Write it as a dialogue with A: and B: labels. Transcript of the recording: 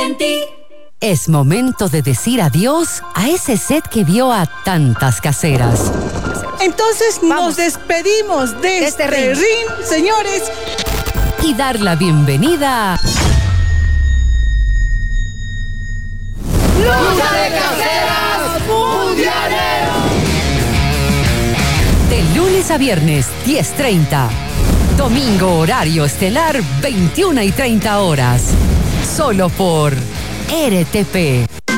A: en ti.
B: Es momento de decir adiós a ese set que vio a tantas caseras.
C: Entonces nos despedimos de este ring, señores.
B: Y dar la bienvenida a...
A: ¡Lucha de Caseras Mundialero!
B: De lunes a viernes, 10:30. Domingo, horario estelar, 21:30 horas. Solo por RTP.